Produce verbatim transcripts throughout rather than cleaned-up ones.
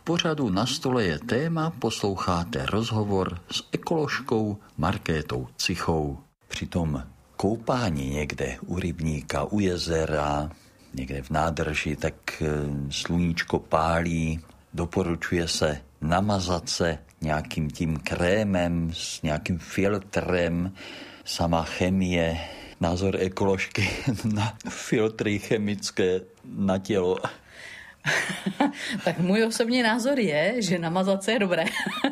pořadu Na stole je téma posloucháte rozhovor s ekoložkou Markétou Cichou. Při tom koupání někde u rybníka, u jezera, někde v nádrži, tak sluníčko pálí, doporučuje se namazat se nějakým tím krémem, s nějakým filtrem, sama chemie, názor ekoložky na filtry chemické na tělo. Tak můj osobní názor je, že namazat se je dobré,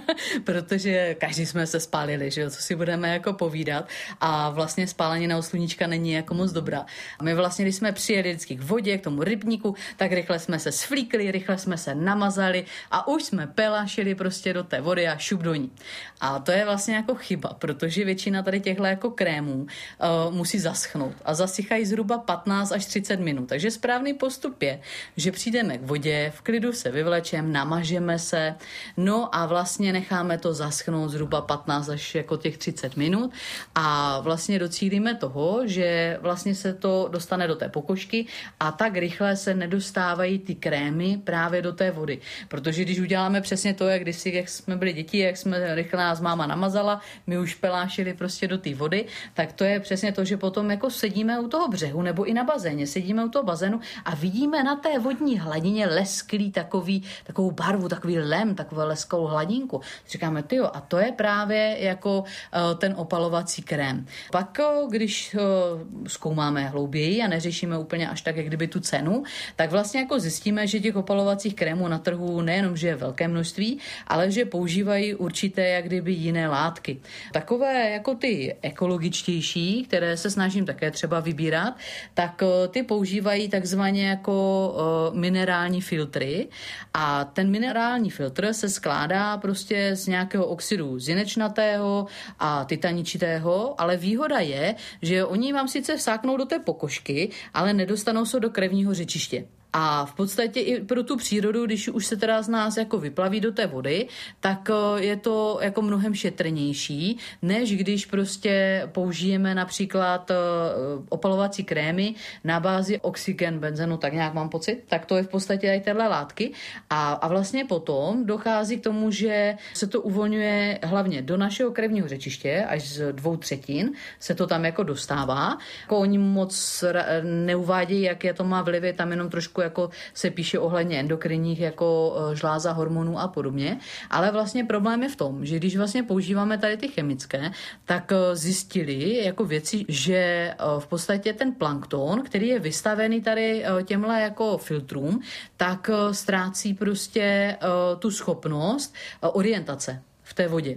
protože každý jsme se spálili, že jo, co si budeme jako povídat, a vlastně spálenina u sluníčka není jako moc dobrá. A my vlastně, když jsme přijeli vždycky k vodě, k tomu rybníku, tak rychle jsme se svlíkli, rychle jsme se namazali a už jsme pelášili prostě do té vody a šup do ní. A to je vlastně jako chyba, protože většina tady těchto jako krémů uh, musí zaschnout a zasychají zhruba patnáct až třicet minut. Takže správný postup je, že přijdeme k vodě, v klidu se vyvlečeme, namažeme se, no a vlastně necháme to zaschnout zhruba patnáct až jako těch třicet minut a vlastně docílíme toho, že vlastně se to dostane do té pokožky a tak rychle se nedostávají ty krémy právě do té vody. Protože když uděláme přesně to, jak kdysi, jak jsme byli děti, jak jsme rychle nás máma namazala, my už pelášili prostě do té vody, tak to je přesně to, že potom jako sedíme u toho břehu nebo i na bazéně, sedíme u toho bazénu a vidíme na té vodní hladině lesklý takový, takovou barvu, takový lem, takovou lesklou hladinku. Říkáme, tyjo, a to je právě jako uh, ten opalovací krém. Pak, uh, když uh, zkoumáme hlouběji a neřešíme úplně až tak, jak kdyby tu cenu, tak vlastně jako zjistíme, že těch opalovacích krémů na trhu nejenom, že je velké množství, ale že používají určité jak kdyby jiné látky. Takové jako ty ekologičtější, které se snažím také třeba vybírat, tak uh, ty používají takzvaně jako uh, minerální filtry a ten minerální filtr se skládá prostě z nějakého oxidu zinečnatého a titaničitého, ale výhoda je, že oni vám sice vsáknou do té pokožky, ale nedostanou se do krevního řečiště. A v podstatě i pro tu přírodu, když už se teda z nás jako vyplaví do té vody, tak je to jako mnohem šetrnější, než když prostě použijeme například opalovací krémy na bázi oxygen benzenu, tak nějak mám pocit, tak to je v podstatě i téhle látky. A, a vlastně potom dochází k tomu, že se to uvolňuje hlavně do našeho krevního řečiště, až z dvou třetin se to tam jako dostává. Jako oni moc neuvádějí, jaké to má vlivy, tam jenom trošku jako se píše ohledně endokrinních jako žláza, hormonů a podobně, ale vlastně problém je v tom, že když vlastně používáme tady ty chemické, tak zjistili jako věci, že v podstatě ten plankton, který je vystavený tady těmhle jako filtrům, tak ztrácí prostě tu schopnost orientace v té vodě.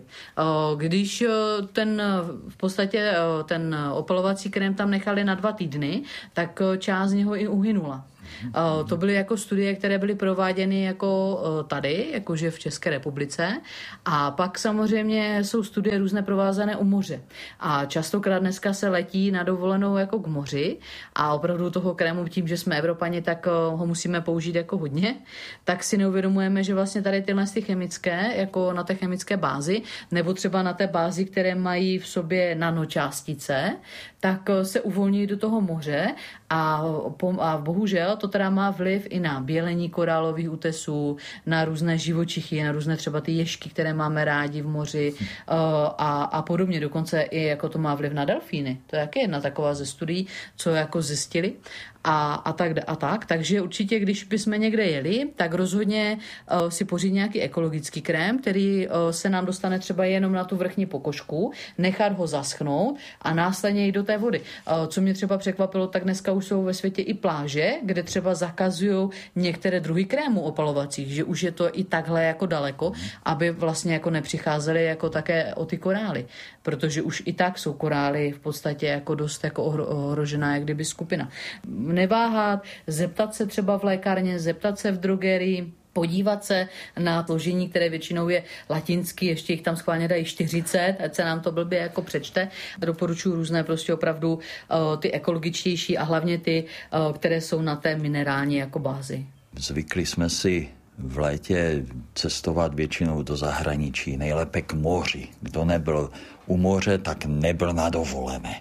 Když ten v podstatě ten opalovací krém tam nechali na dva týdny, tak část z něho i uhynula. Uh, to byly jako studie, které byly prováděny jako uh, tady, jakože v České republice. A pak samozřejmě jsou studie různé provázané u moře. A častokrát dneska se letí na dovolenou jako k moři a opravdu toho krému tím, že jsme Evropani, tak uh, ho musíme použít jako hodně. Tak si neuvědomujeme, že vlastně tady tyhle ty chemické, jako na té chemické bázi, nebo třeba na té bázi, které mají v sobě nanočástice, tak uh, se uvolní do toho moře a, a bohužel to teda má vliv i na bělení korálových útesů, na různé živočichy, na různé třeba ty ježky, které máme rádi v moři uh, a, a podobně. Dokonce i jako to má vliv na delfíny. To je jak jedna taková ze studií, co jako zjistili. A, a, tak, a tak. Takže určitě, když bychom někde jeli, tak rozhodně uh, si pořídit nějaký ekologický krém, který uh, se nám dostane třeba jenom na tu vrchní pokožku, nechat ho zaschnout a následně jít do té vody. Uh, co mě třeba překvapilo, tak dneska už jsou ve světě i pláže, kde třeba zakazují některé druhy krémů opalovacích, že už je to i takhle jako daleko, aby vlastně jako nepřicházely jako také o ty korály. Protože už i tak jsou korály v podstatě jako dost jako ohrožená, jak kdyby skupina. Neváhat, zeptat se třeba v lékárně, zeptat se v drogerii, podívat se na složení, které většinou je latinský, ještě jich tam schválně dají čtyřicet, ať se nám to blbě jako přečte. Doporučuji různé prostě opravdu uh, ty ekologičtější a hlavně ty, uh, které jsou na té minerální jako bázi. Zvykli jsme si v létě cestovat většinou do zahraničí, nejlépe k moři. Kdo nebyl u moře, tak nebyl na dovolené.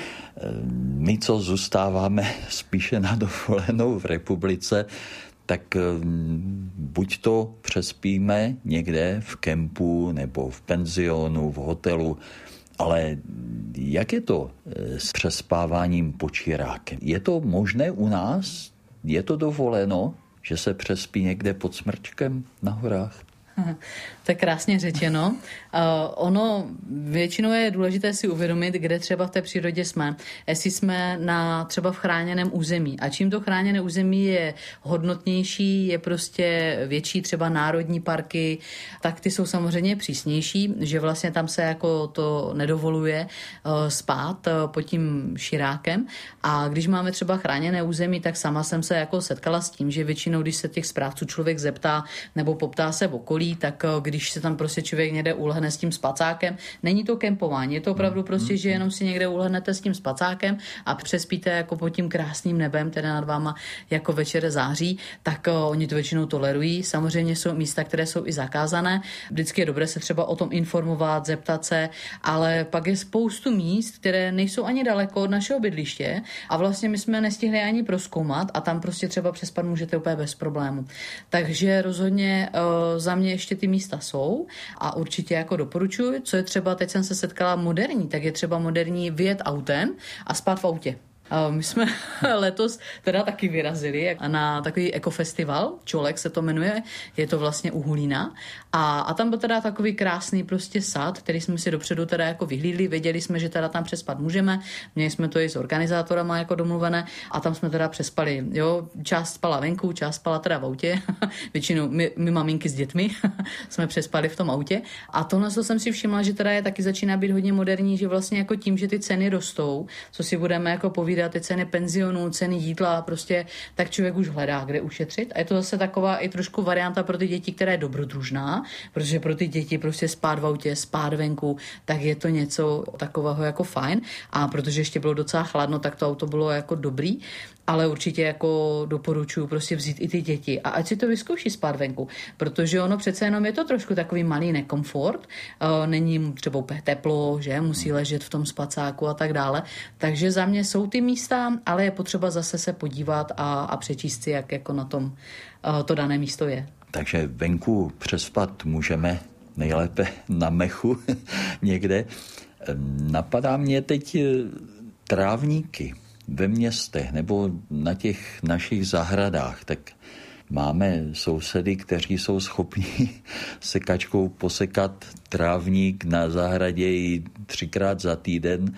My, co zůstáváme spíše na dovolenou v republice, tak buď to přespíme někde v kempu nebo v penzionu, v hotelu, ale jak je to s přespáváním pod širákem? Je to možné u nás? Je to dovoleno, že se přespí někde pod smrčkem na horách? To je krásně řečeno. Uh, ono většinou je důležité si uvědomit, kde třeba v té přírodě jsme. Jestli jsme na třeba v chráněném území. A čím to chráněné území je hodnotnější, je prostě větší třeba národní parky, tak ty jsou samozřejmě přísnější, že vlastně tam se jako to nedovoluje uh, spát uh, pod tím širákem. A když máme třeba chráněné území, tak sama jsem se jako setkala s tím, že většinou, když se těch správců člověk zeptá nebo poptá se v okolí, tak když se tam prostě člověk někde ulehne s tím spacákem, není to kempování, je to opravdu prostě, že jenom si někde ulehnete s tím spacákem a přespíte jako pod tím krásným nebem, které nad váma jako večer září, tak oni to většinou tolerují. Samozřejmě jsou místa, které jsou i zakázané. Vždycky je dobré se třeba o tom informovat, zeptat se, ale pak je spoustu míst, které nejsou ani daleko od našeho bydliště a vlastně my jsme nestihli ani prozkoumat a tam prostě třeba přespat můžete úplně bez problému. Takže rozhodně uh, za mě ještě ty místa jsou a určitě jako doporučuji, co je třeba, teď jsem se setkala moderní, tak je třeba moderní vyjet autem a spát v autě. My jsme letos teda taky vyrazili na takový ekofestival, Čolek se to jmenuje, je to vlastně u Hulína a, a tam byl teda takový krásný prostě sad, který jsme si dopředu teda jako vyhlídli, věděli jsme, že teda tam přespat můžeme, měli jsme to i s organizátorama jako domluvené a tam jsme teda přespali, jo, část spala venku, část spala teda v autě, většinou my, my maminky s dětmi jsme přespali v tom autě a tohle jsem si všimla, že teda je taky začíná být hodně moderní, že vlastně jako tím, že ty ceny rostou, co si budeme jako povídat, ty ceny penzionů, ceny jídla, prostě tak člověk už hledá, kde ušetřit. A je to zase taková i trošku varianta pro ty děti, která je dobrodružná, protože pro ty děti prostě spát v autě, spát venku, tak je to něco takového jako fajn. A protože ještě bylo docela chladno, tak to auto bylo jako dobrý. Ale určitě jako doporučuji prostě vzít i ty děti a ať si to vyzkouší spát venku, protože ono přece jenom je to trošku takový malý nekomfort, není třeba úplně teplo, že musí ležet v tom spacáku a tak dále, takže za mě jsou ty místa, ale je potřeba zase se podívat a, a přečíst si, jak jako na tom to dané místo je. Takže venku přespat můžeme nejlépe na mechu někde. Napadá mě teď trávníky ve městech nebo na těch našich zahradách, tak máme sousedy, kteří jsou schopni sekačkou posekat trávník na zahradě i třikrát za týden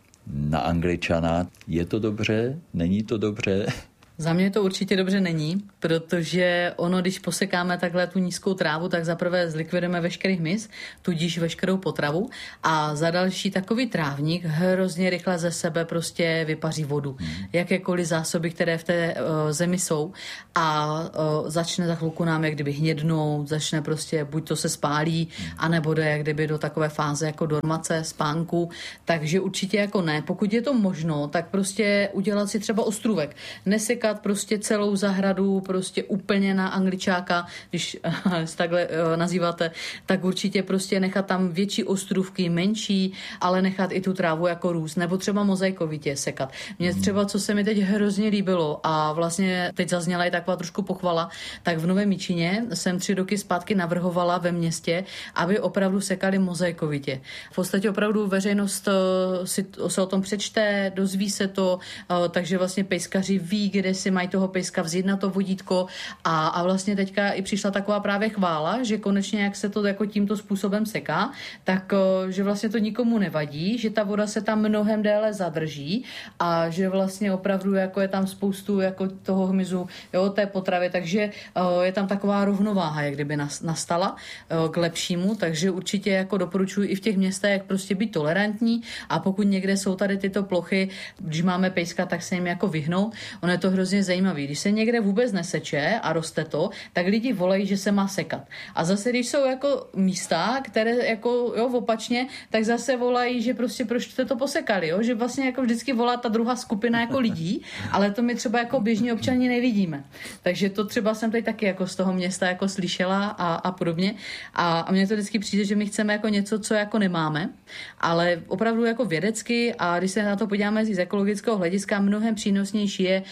na Angličana. Je to dobře? Není to dobře? Za mě to určitě dobře není, protože ono, když posekáme takhle tu nízkou trávu, tak zaprvé zlikvidujeme veškerý hmyz, tudíž veškerou potravu a za další takový trávník hrozně rychle ze sebe prostě vypaří vodu. Hmm. Jakékoliv zásoby, které v té uh, zemi jsou a uh, začne za chvilku nám jak kdyby hnědnout, začne prostě, buď to se spálí, hmm. anebo jde jak kdyby do takové fáze jako dormace, spánku, takže určitě jako ne. Pokud je to možno, tak prostě udělat si třeba ostrůvek. Nesekat prostě celou zahradu prostě úplně na Angličáka, když se takhle uh, nazýváte, tak určitě prostě nechat tam větší ostrůvky, menší, ale nechat i tu trávu jako růst, nebo třeba mozaikovitě sekat. Mně třeba, co se mi teď hrozně líbilo a vlastně teď zazněla i taková trošku pochvala, tak v Novém Jičíně jsem tři roky zpátky navrhovala ve městě, aby opravdu sekali mozaikovitě. V podstatě opravdu veřejnost uh, si se o tom přečte, dozví se to, uh, takže vlastně pejskaři ví, kde si mají toho pejska vzít na to vodítko a, a vlastně teďka i přišla taková právě chvála, že konečně jak se to jako tímto způsobem seká, tak že vlastně to nikomu nevadí, že ta voda se tam mnohem déle zadrží a že vlastně opravdu jako je tam spoustu jako toho hmyzu, jo, té potravy, takže je tam taková rovnováha, jak kdyby nastala k lepšímu, takže určitě jako doporučuji i v těch městech prostě být tolerantní a pokud někde jsou tady tyto plochy, když máme pejska, tak se jim jako vyhnout. Ono je to hrozně zajímavý. Když se někde vůbec neseče a roste to, tak lidi volají, že se má sekat. A zase, když jsou jako místa, které jako, jo, opačně, tak zase volají, že prostě proč jste to posekali, jo? Že vlastně jako vždycky volá ta druhá skupina jako lidí, ale to my třeba jako běžní občani nevidíme. Takže to třeba jsem tady taky jako z toho města jako slyšela a, a podobně. A, a mně to vždycky přijde, že my chceme jako něco, co jako nemáme, ale opravdu jako vědecky a když se na to podíváme z ekologického hlediska, mnohem přínosnější je, když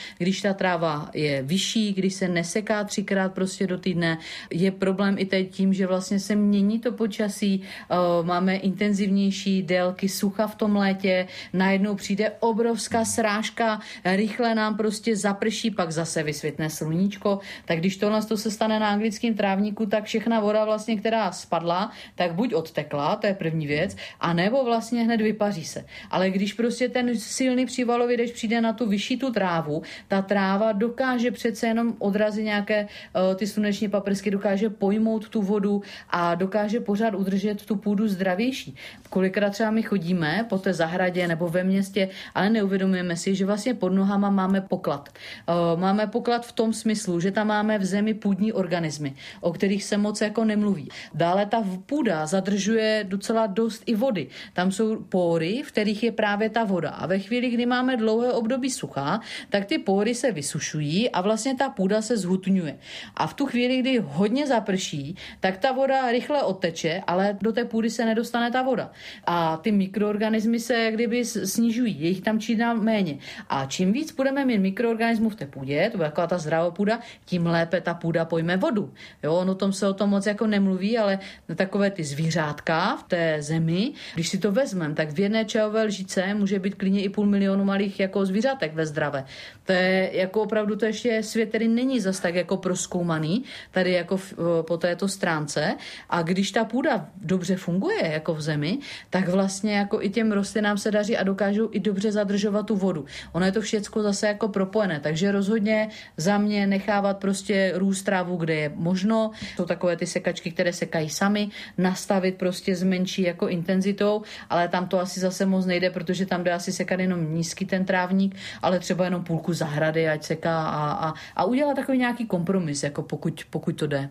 ta tráva je vyšší, když se neseká třikrát prostě do týdne. Je problém i teď tím, že vlastně se mění to počasí, máme intenzivnější délky sucha v tom létě, najednou přijde obrovská srážka, rychle nám prostě zaprší, pak zase vysvětne sluníčko, tak když tohle to se stane na anglickém trávníku, tak všechna voda vlastně, která spadla, tak buď odtekla, to je první věc, a nebo vlastně hned vypaří se. Ale když prostě ten silný přívalový dešť přijde na tu vyšší tu trávu, ta tráva dokáže přece jenom odrazit nějaké uh, ty sluneční paprsky, dokáže pojmout tu vodu a dokáže pořád udržet tu půdu zdravější. Kolikrát třeba my chodíme po té zahradě nebo ve městě, ale neuvědomujeme si, že vlastně pod nohama máme poklad. Uh, máme poklad v tom smyslu, že tam máme v zemi půdní organismy, o kterých se moc jako nemluví. Dále ta půda zadržuje docela dost i vody. Tam jsou póry, v kterých je právě ta voda. A ve chvíli, kdy máme dlouhé období sucha, tak ty póry se vysušují a vlastně ta půda se zhutňuje. A v tu chvíli, kdy hodně zaprší, tak ta voda rychle odteče, ale do té půdy se nedostane ta voda. A ty mikroorganismy se jak kdyby snižují, je jich tam čím dál méně. A čím víc budeme mít mikroorganismů v té půdě, to bude taková ta zdravá půda, tím lépe ta půda pojme vodu. Jo, ono tom se o tom moc jako nemluví, ale takové ty zvířátka v té zemi, když si to vezmeme, tak v jedné čajové lžice může být klidně i půl milionu malých jako zvířátek ve zdravé. To je jako opravdu, to ještě svět, který není zas tak jako prozkoumaný, tady jako v, po této stránce. A když ta půda dobře funguje jako v zemi, tak vlastně jako i těm rostlinám se daří a dokážou i dobře zadržovat tu vodu. Ono je to všecko zase jako propojené, takže rozhodně za mě nechávat prostě růst trávu, kde je možno. Jsou takové ty sekačky, které sekají sami, nastavit prostě s menší jako intenzitou, ale tam to asi zase moc nejde, protože tam jde asi sekat jenom nízký ten trávník, ale třeba jenom půlku zahrady, ať seká a, a, a udělat takový nějaký kompromis, jako pokud, pokud to jde.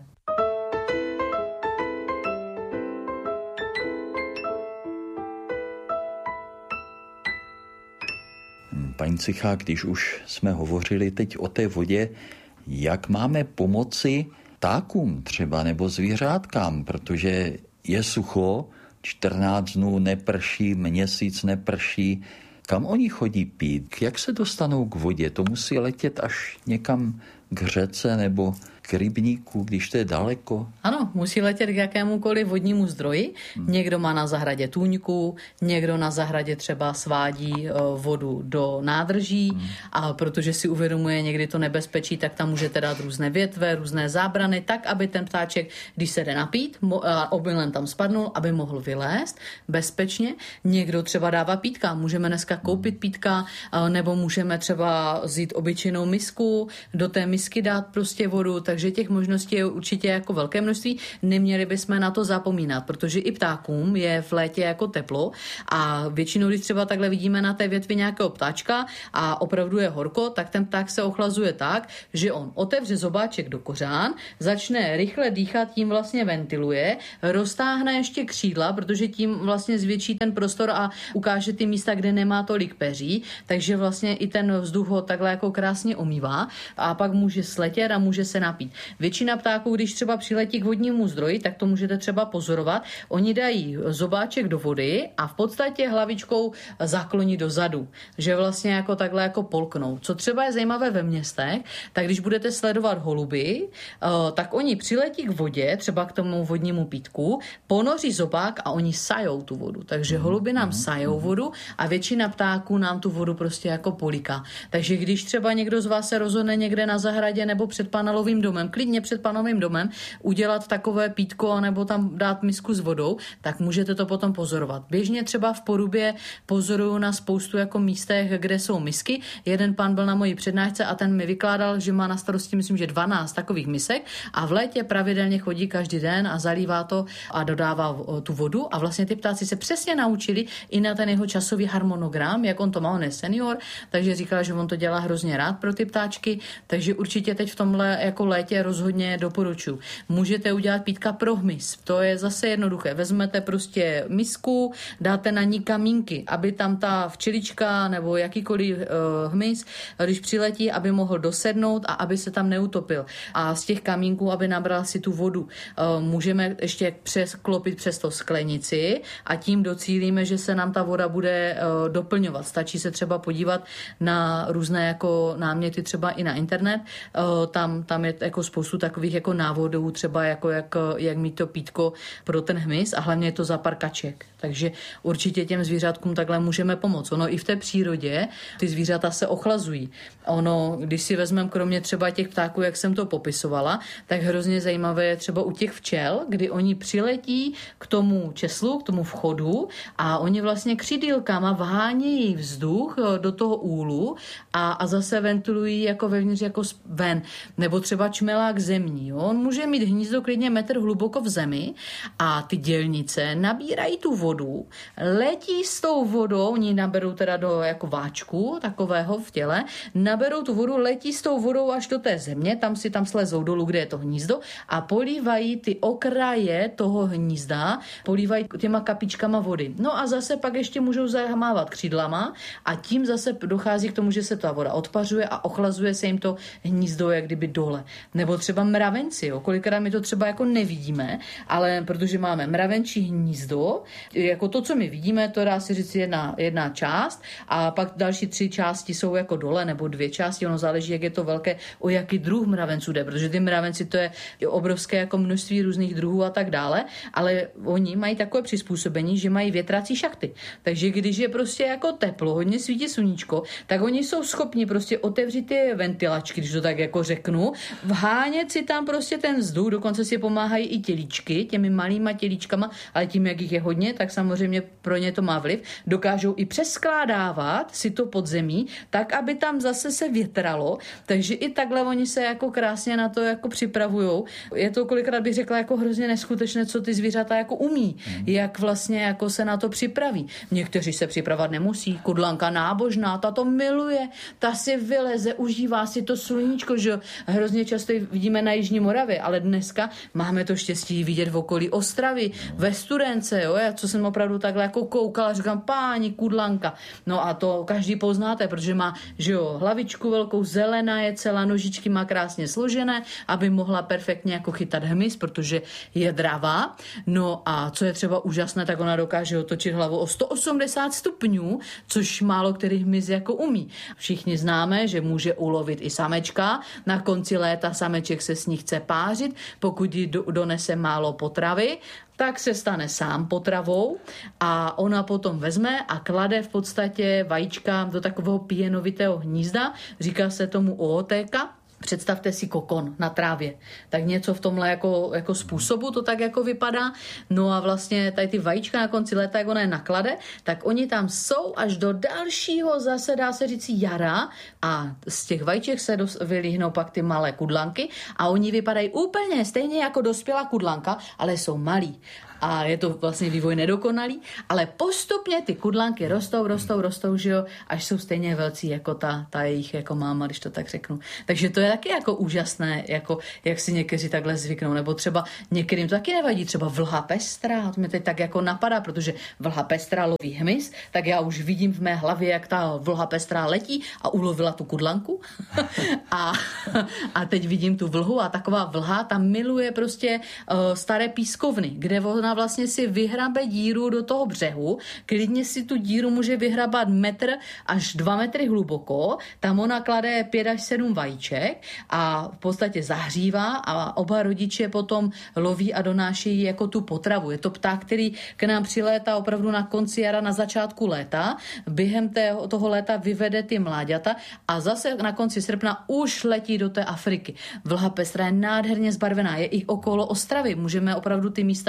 Paní Cichá, když už jsme hovořili teď o té vodě, jak máme pomoci ptákům třeba nebo zvířátkám, protože je sucho, čtrnáct dnů neprší, měsíc neprší. Kam oni chodí pít? Jak se dostanou k vodě? To musí letět až někam k řece nebo k rybníku, když to je daleko? Ano, musí letět k jakémukoliv vodnímu zdroji. Hmm. Někdo má na zahradě tůňku, někdo na zahradě třeba svádí vodu do nádrží, hmm. a protože si uvědomuje někdy to nebezpečí, tak tam můžete dát různé větve, různé zábrany, tak, aby ten ptáček, když se jde napít, omylem tam spadnul, aby mohl vylézt bezpečně. Někdo třeba dává pítka. Můžeme dneska koupit pítka, nebo můžeme třeba vzít obyčejnou misku, do té misky dát prostě vodu, takže těch možností je určitě jako velké množství. Neměli bychom na to zapomínat, protože i ptákům je v létě jako teplo a většinou, když třeba takhle vidíme na té větvi nějakého ptáčka a opravdu je horko, tak ten pták se ochlazuje tak, že on otevře zobáček do kořán, začne rychle dýchat, tím vlastně ventiluje, roztáhne ještě křídla, protože tím vlastně zvětší ten prostor a ukáže ty místa, kde nemá tolik peří, takže vlastně i ten vzduch ho takhle jako krásně omývá a pak může sletět a může se napít. Většina ptáků, když třeba přiletí k vodnímu zdroji, tak to můžete třeba pozorovat. Oni dají zobáček do vody a v podstatě hlavičkou zakloní dozadu, že vlastně jako takhle jako polknou. Co třeba je zajímavé ve městech, tak když budete sledovat holuby, tak oni přiletí k vodě, třeba k tomu vodnímu pítku, ponoří zobák a oni sajou tu vodu. Takže holuby nám sajou vodu a většina ptáků nám tu vodu prostě jako poliká. Takže když třeba někdo z vás se rozhodne někde na zahradě nebo před panelovým domem, klidně před panelovým domem, udělat takové pítko nebo tam dát misku s vodou, tak můžete to potom pozorovat. Běžně třeba v Porubě pozoruju na spoustu jako místech, kde jsou misky. Jeden pán byl na mojí přednášce a ten mi vykládal, že má na starosti, myslím, že dvanáct takových misek a v létě pravidelně chodí každý den a zalívá to a dodává tu vodu a vlastně ty ptáci se přesně naučili i na ten jeho časový harmonogram, jak on to má, on je senior, takže říkal, že on to dělá hrozně rád pro ty ptáčky, takže určitě teď v tomhle jako létě létě rozhodně doporučuji. Můžete udělat pítka pro hmyz. To je zase jednoduché. Vezmete prostě misku, dáte na ní kamínky, aby tam ta včelička nebo jakýkoliv uh, hmyz, když přiletí, aby mohl dosednout a aby se tam neutopil. A z těch kamínků, aby nabral si tu vodu. Uh, můžeme ještě přesklopit přes to sklenici a tím docílíme, že se nám ta voda bude uh, doplňovat. Stačí se třeba podívat na různé jako náměty třeba i na internet. Uh, tam, tam je jako spoustu takových jako návodů, třeba jako jak, jak mít to pítko pro ten hmyz a hlavně je to za pár kaček. Takže určitě těm zvířatkům takhle můžeme pomoct. Ono i v té přírodě ty zvířata se ochlazují. Ono, když si vezmeme kromě třeba těch ptáků, jak jsem to popisovala, tak hrozně zajímavé je třeba u těch včel, kdy oni přiletí k tomu česlu, k tomu vchodu a oni vlastně křidýlkama vhánějí vzduch do toho úlu a, a zase ventilují jako vevnitř jako ven. Nebo třeba čmelák zemní. Jo? On může mít hnízdo klidně metr hluboko v zemi a ty dělnice nabírají tu vodu, letí s tou vodou, oni naberou teda do jako váčku takového v těle, naberou tu vodu, letí s tou vodou až do té země, tam si tam slezou dolů, kde je to hnízdo a polívají ty okraje toho hnízda, polívají těma kapičkama vody. No a zase pak ještě můžou zamávat křídlama a tím zase dochází k tomu, že se ta voda odpařuje a ochlazuje se jim to hnízdo jak kdyby dole. Nebo třeba mravenci, jo. Kolikrát my to třeba jako nevidíme, ale protože máme mravenčí hnízdo, jako to, co my vidíme, to dá se říct jedna, jedna část a pak další tři části jsou jako dole nebo dvě části, ono záleží, jak je to velké, o jaký druh mravenců jde, protože ty mravenci to je obrovské jako množství různých druhů a tak dále, ale oni mají takové přizpůsobení, že mají větrací šachty. Takže když je prostě jako teplo, hodně svítí sluníčko, tak oni jsou schopni prostě otevřít ty ventilačky, když to tak jako řeknu, vhánět si tam prostě ten vzduch, dokonce si pomáhají i tělíčky, těmi malýma tělíčkama, ale tím, jak jich je hodně, tak samozřejmě pro ně to má vliv. Dokážou i přeskládávat si to pod zemí, tak, aby tam zase se větralo, takže i takhle oni se jako krásně na to jako připravujou. Je to kolikrát bych řekla jako hrozně neskutečné, co ty zvířata jako umí, mm. jak vlastně jako se na to připraví. Někteří se připravovat nemusí. Kudlanka nábožná, ta to miluje, ta si vyleze, užívá si to sluníčko, že hrozně často vidíme na Jižní Moravě, ale dneska máme to štěstí vidět v okolí Ostravy, ve Studence, jo, já co jsem opravdu takhle jako koukala, říkám, páni, kudlanka. No a to každý poznáte, protože má, že jo, hlavičku velkou, zelená je celá, nožičky má krásně složené, aby mohla perfektně jako chytat hmyz, protože je dravá. No a co je třeba úžasné, tak ona dokáže otočit hlavu o sto osmdesát stupňů, což málo který hmyz jako umí. Všichni známe, že může ulovit i samečka. Na konci léta sameček se s ní chce pářit, pokud jí donese málo potravy, tak se stane sám potravou a ona potom vezme a klade v podstatě vajíčka do takového pěnovitého hnízda, říká se tomu ootéka. Představte si kokon na trávě. Tak něco v tomhle jako, jako způsobu to tak jako vypadá. No a vlastně tady ty vajíčka na konci léta, jak ona je naklade, tak oni tam jsou až do dalšího zase, dá se říct, jara a z těch vajíček se dos- vylíhnou pak ty malé kudlanky a oni vypadají úplně stejně jako dospělá kudlanka, ale jsou malí. A je to vlastně vývoj nedokonalý, ale postupně ty kudlanky rostou, rostou, rostou, že jo, až jsou stejně velcí jako ta, ta jejich jako máma, když to tak řeknu. Takže to je taky jako úžasné, jako jak si někteří takhle zvyknou, nebo třeba některým to taky nevadí, třeba vlha pestrá, to mě teď tak jako napadá, protože vlha pestrá loví hmyz, tak já už vidím v mé hlavě, jak ta vlha pestrá letí a ulovila tu kudlanku a, a teď vidím tu vlhu a taková vlha, ta miluje prostě uh, staré pískovny, kde ona vlastně si vyhrabe díru do toho břehu, klidně si tu díru může vyhrabat metr až dva metry hluboko, tam ona klade pět až sedm vajíček a v podstatě zahřívá a oba rodiče potom loví a donášejí jako tu potravu. Je to pták, který k nám přilétá opravdu na konci jara, na začátku léta, během tého, toho léta vyvede ty mláďata a zase na konci srpna už letí do té Afriky. Vlha pestrá je nádherně zbarvená, je i okolo Ostravy, můžeme opravdu ty místa jako pozorovat.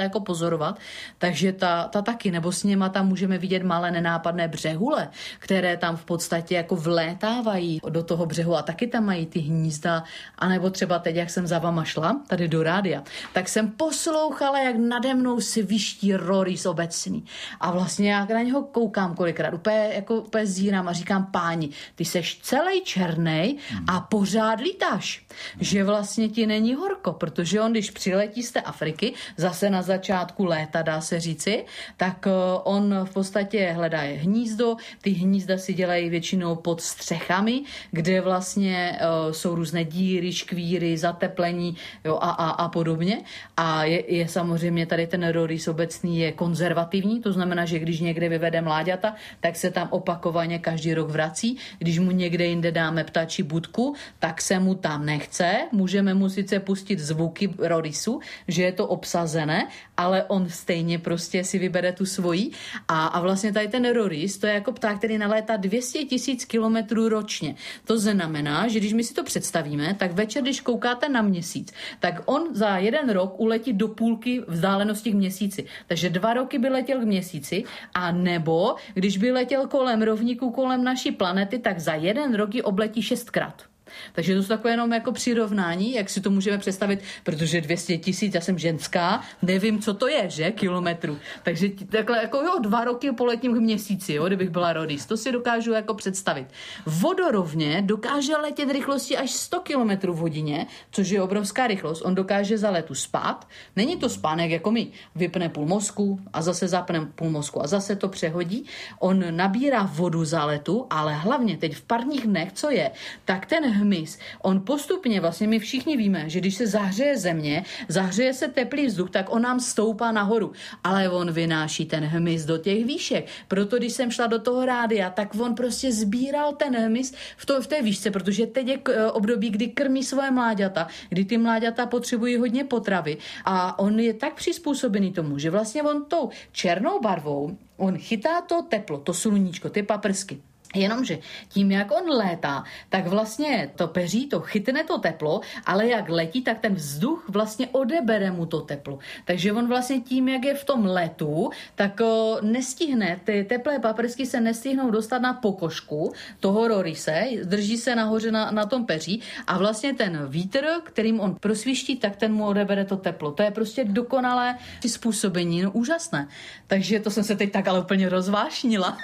pozorovat, takže ta, ta taky, nebo s něma tam můžeme vidět malé nenápadné břehule, které tam v podstatě jako vlétávají do toho břehu a taky tam mají ty hnízda, anebo třeba teď, jak jsem za vama šla, tady do rádia, tak jsem poslouchala, jak nade mnou si vyští roris obecný. A vlastně já na něho koukám kolikrát, úplně, jako, úplně zírám a říkám, páni, ty seš celý černej a pořád lítáš. Že vlastně ti není horko, protože on, když přiletí z té Afriky, zase na začátku léta, dá se říci, tak on v podstatě hledá hnízdo, ty hnízda si dělají většinou pod střechami, kde vlastně uh, jsou různé díry, škvíry, zateplení, jo, a, a, a podobně. A je, je samozřejmě tady ten roris obecný je konzervativní, to znamená, že když někde vyvede mláďata, tak se tam opakovaně každý rok vrací. Když mu někde jinde dáme ptačí budku, tak se mu tam nechce. Můžeme mu sice pustit zvuky rorisu, že je to obsazené, ale on stejně prostě si vybere tu svoji. A, a vlastně tady ten roris, to je jako pták, který nalétá dvě stě tisíc kilometrů ročně. To znamená, že když my si to představíme, tak večer, když koukáte na měsíc, tak on za jeden rok uletí do půlky vzdálenosti k měsíci. Takže dva roky by letěl k měsíci, a nebo když by letěl kolem rovníku, kolem naší planety, tak za jeden rok ji obletí šestkrát. Takže to jsou takové jenom jako přirovnání, jak si to můžeme představit, protože dvě stě tisíc, já jsem ženská, nevím, co to je, že, kilometrů. Takže takhle jako jo, dva roky poletím k měsíci, jo, kdybych byla roris. To si dokážu jako představit. Vodorovně dokáže letět rychlostí až sto kilometrů v hodině, což je obrovská rychlost. On dokáže za letu spát. Není to spánek jako my. Vypne půl mozku a zase zapne půl mozku a zase to přehodí. On nabírá vodu za letu, ale hlavně teď v parních dnech, co je, tak ten hmyz, on postupně, vlastně my všichni víme, že když se zahřeje země, zahřeje se teplý vzduch, tak on nám stoupá nahoru. Ale on vynáší ten hmyz do těch výšek. Proto když jsem šla do toho rádia, tak on prostě sbíral ten hmyz v, to, v té výšce, protože teď je období, kdy krmí svoje mláďata, kdy ty mláďata potřebují hodně potravy a on je tak přizpůsobený tomu, že vlastně on tou černou barvou, on chytá to teplo, to sluníčko, ty paprsky. Jenomže tím, jak on létá, tak vlastně to peří, to chytne to teplo, ale jak letí, tak ten vzduch vlastně odebere mu to teplo. Takže on vlastně tím, jak je v tom letu, tak o, nestihne, ty teplé paprsky se nestihnou dostat na pokožku toho rorise, drží se nahoře na, na tom peří a vlastně ten vítr, kterým on prosviští, tak ten mu odebere to teplo. To je prostě dokonalé přizpůsobení, no úžasné. Takže to jsem se teď tak ale úplně rozvášnila.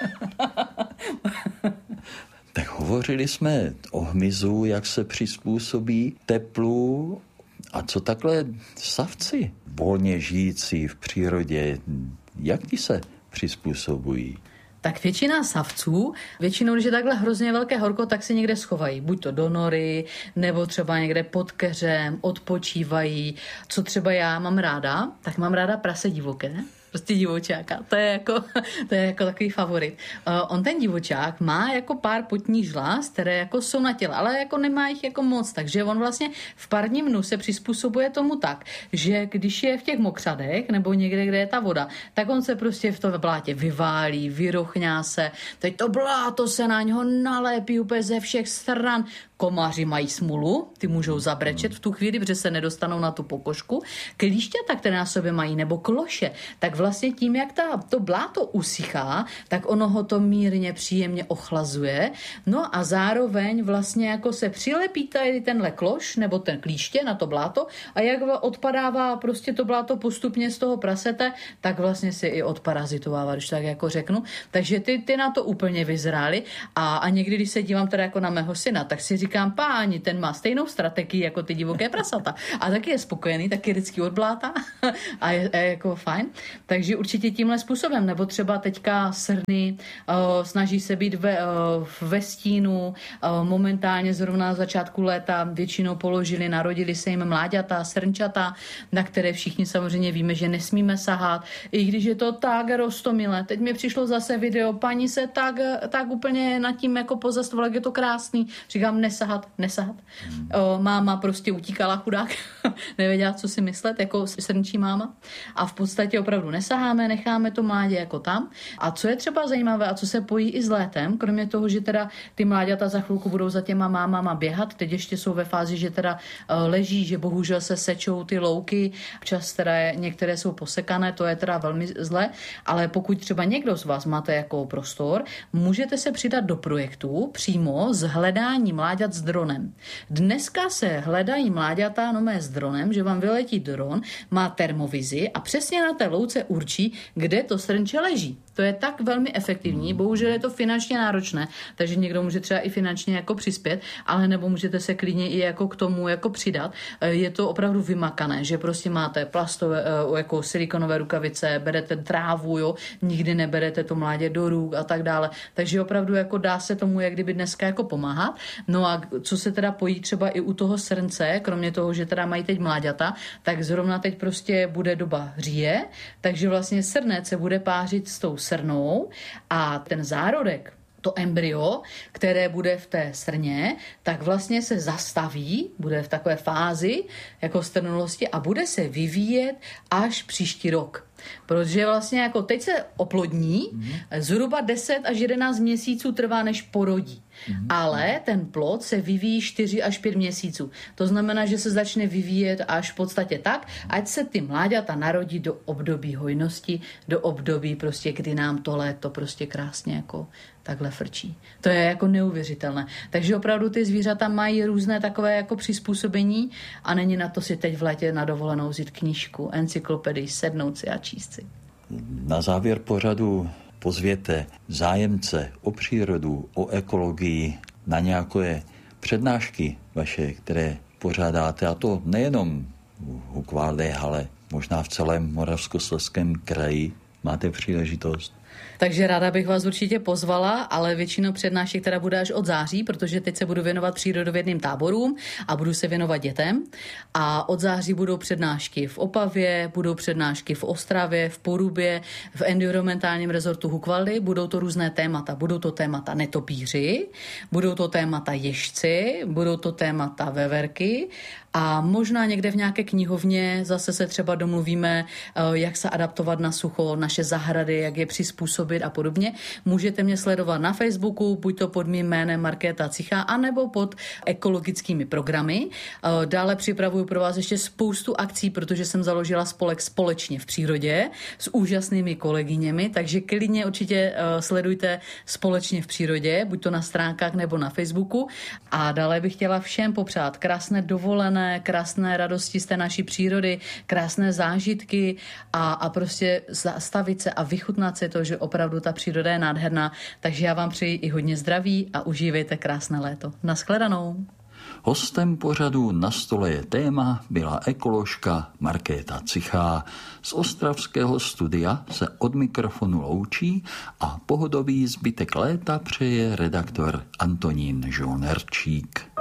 Tak hovořili jsme o hmyzu, jak se přizpůsobí teplu. A co takhle savci, volně žijící v přírodě, jak ti se přizpůsobují? Tak většina savců, většinou, když je takhle hrozně velké horko, tak se někde schovají. Buď to do nory, nebo třeba někde pod keřem, odpočívají. Co třeba já mám ráda, tak mám ráda prase divoké. Prostě divočáka. To je jako, to je jako takový favorit. Uh, on ten divočák má jako pár potních žláz, které jako jsou na těle, ale jako nemá jich jako moc, takže on vlastně v parním dnu se přizpůsobuje tomu tak, že když je v těch mokřadech nebo někde, kde je ta voda, tak on se prostě v tom blátě vyválí, vyrochňá se, teď to bláto se na něho nalépí úplně ze všech stran. Komáři mají smůlu, ty můžou zabrečet v tu chvíli, protože se nedostanou na tu pokožku. Klíšťata, které na sobě mají, nebo kloše, tak vlastně tím, jak ta, to bláto usychá, tak ono ho to mírně, příjemně ochlazuje. No a zároveň vlastně jako se přilepí tady tenhle kloš, nebo ten klíště na to bláto a jak odpadává prostě to bláto postupně z toho prasete, tak vlastně se i odparazitovává, když tak jako řeknu. Takže ty, ty na to úplně vyzrály a, a někdy, když se dívám teda jako na mého syna, tak si říkám, páni, ten má stejnou strategii jako ty divoké prasata. A taky je spokojený, taky vždycky odblátá a je, je jako fajn. Takže určitě tímhle způsobem, nebo třeba teďka srny uh, snaží se být ve, uh, ve stínu, uh, momentálně zrovna na začátku léta většinou položili, narodili se jim mláďata, srnčata, na které všichni samozřejmě víme, že nesmíme sahat, i když je to tak roztomilé. Teď mi přišlo zase video, paní se tak, tak úplně nad tím jako pozastavila, jak je to krásný. Říkám, nesahat, nesahat. Hmm. Uh, máma prostě utíkala, chudák, nevěděla, co si myslet, jako srnčí máma. A v podstatě opravdu nesahat. nesaháme, necháme to mládě jako tam. A co je třeba zajímavé a co se pojí i s létem, kromě toho, že teda ty mláďata za chvilku budou za těma mámama běhat, teď ještě jsou ve fázi, že teda leží, že bohužel se sečou ty louky, čas teda je, některé jsou posekané, to je teda velmi zle, ale pokud třeba někdo z vás máte jako prostor, můžete se přidat do projektu přímo z hledání mláďat s dronem. Dneska se hledají mláďata no mé s dronem, že vám vyletí dron, má termovizi a přesně na té louce určí, kde to srnče leží. To je tak velmi efektivní, bohužel je to finančně náročné, takže někdo může třeba i finančně jako přispět, ale nebo můžete se klidně i jako k tomu jako přidat. Je to opravdu vymakané, že prostě máte plastové, jako silikonové rukavice, berete trávu, jo, nikdy neberete to mládě do ruk a tak dále. Takže opravdu jako dá se tomu jak kdyby dneska jako pomáhat. No a co se teda pojí třeba i u toho srnce, kromě toho, že teda mají teď mláďata, tak zrovna teď prostě bude doba říje, takže vlastně srnec se bude pářit s tou srnou a ten zárodek, to embryo, které bude v té srně, tak vlastně se zastaví, bude v takové fázi jako strnulosti a bude se vyvíjet až příští rok. Protože vlastně jako teď se oplodní, mm-hmm. zhruba deset až jedenáct měsíců trvá, než porodí. Mm-hmm. Ale ten plod se vyvíjí čtyři až pět měsíců. To znamená, že se začne vyvíjet až v podstatě tak, ať se ty mláďata narodí do období hojnosti, do období prostě, kdy nám to léto prostě krásně jako takhle frčí. To je jako neuvěřitelné. Takže opravdu ty zvířata mají různé takové jako přizpůsobení a není na to si teď v létě na dovolenou vzít knížku, encyklopedii, sednout si a číst si. Na závěr pořadu pozvěte zájemce o přírodu, o ekologii na nějaké přednášky vaše, které pořádáte, a to nejenom v Hukvaldech, ale možná v celém Moravskoslezském kraji. Máte příležitost? Takže ráda bych vás určitě pozvala, ale většinou přednášek teda bude až od září, protože teď se budu věnovat přírodovědným táborům a budu se věnovat dětem. A od září budou přednášky v Opavě, budou přednášky v Ostravě, v Porubě, v environmentálním rezortu Hukvaldy. Budou to různé témata. Budou to témata netopíři, budou to témata ježci, budou to témata veverky a možná někde v nějaké knihovně zase se třeba domluvíme, jak se adaptovat na sucho, naše zahrady, jak je přizpůsobit a podobně. Můžete mě sledovat na Facebooku, buď to pod mým jménem Markéta Cichá, anebo pod ekologickými programy. Dále připravuju pro vás ještě spoustu akcí, protože jsem založila spolek Společně v přírodě s úžasnými kolegyněmi, takže klidně určitě sledujte Společně v přírodě, buď to na stránkách nebo na Facebooku. A dále bych chtěla všem popřát krásné dovolené, krásné radosti z té naší přírody, krásné zážitky a, a prostě zastavit se a vychutnat si to, že opravdu ta příroda je nádherná. Takže já vám přeji i hodně zdraví a užívejte krásné léto. Naschledanou. Hostem pořadu Na stole je téma byla ekoložka Markéta Cichá. Z ostravského studia se od mikrofonu loučí a pohodový zbytek léta přeje redaktor Antonín Žonerčík.